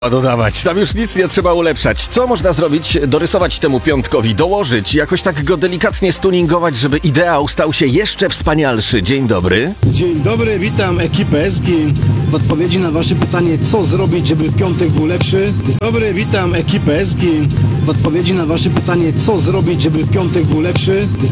Dodawać. Tam już nic nie trzeba ulepszać. Co można zrobić? Dorysować temu piątkowi, dołożyć, jakoś tak go delikatnie stuningować, żeby ideał stał się jeszcze wspanialszy. Dzień dobry. Dzień dobry, witam ekipę Eski. W odpowiedzi na wasze pytanie, co zrobić, żeby piątek był lepszy. Dzień dobry, witam ekipę Eski. W odpowiedzi na wasze pytanie, co zrobić, żeby piątek był lepszy.